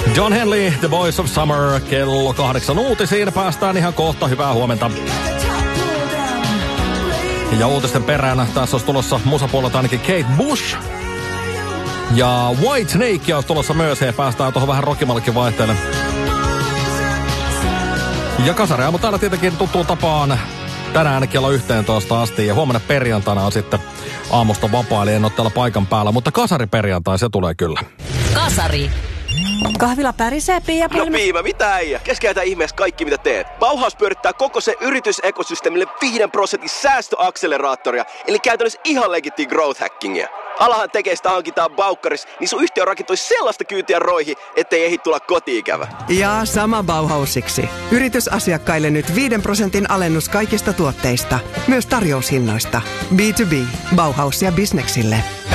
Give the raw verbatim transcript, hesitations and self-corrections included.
John Henley, The Boys of Summer, kello kahdeksan uutisiin. Päästään ihan kohta. Hyvää huomenta. Ja uutisten perään tässä olisi tulossa musapuolelta ainakin Kate Bush. Ja White Snake olisi tulossa myös. Ja päästään tuohon vähän rockimallekin vaihteelle. Ja Kasariaamu täällä tietenkin tuttuun tapaan tänään kello yhteentoista asti. Ja huomenna perjantaina on sitten aamusta vapaa, eli en ole täällä paikan päällä. Mutta Kasari perjantai, se tulee kyllä. Kasari. Kahvila pärisee, Pia. No Piima, mitä äijä? Keskeytä ihmeessä kaikki mitä teet. Bauhaus pyörittää koko se yritysekosysteemille viiden prosentin säästöakseleraattoria, eli käytännössä ihan legitti growth hackingia. Alahan tekee sitä hankitaan Baukkaris, niin sun yhtiö rakentui sellaista kyytiä roihin, ettei ehdi tulla kotiikävä. Ja sama Bauhausiksi. Yritysasiakkaille nyt viiden prosentin alennus kaikista tuotteista, myös tarjoushinnoista. B to B, Bauhaus ja bisneksille.